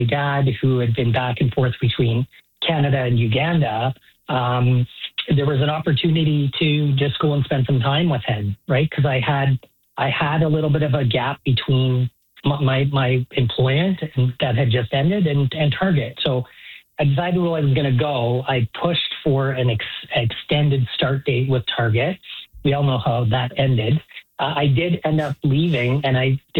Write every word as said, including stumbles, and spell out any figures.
dad, who had been back and forth between Canada and Uganda, um, there was an opportunity to just go and spend some time with him, right? Because I had I had a little bit of a gap between my my, my employment and, that had just ended and, and Target. So I decided where I was going to go. I pushed for an ex- extended start date with Target. We all know how that ended. Uh, I did end up leaving, and I